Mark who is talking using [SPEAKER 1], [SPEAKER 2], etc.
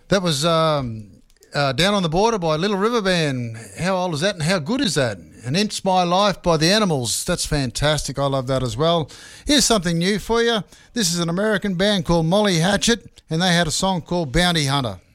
[SPEAKER 1] That was Down on the Border by Little River Band. How old is that and how good is that? An Inch My Life by the Animals. That's fantastic. I love that as well. Here's something new for you. This is an American band called Molly Hatchet, and they had a song called Bounty Hunter.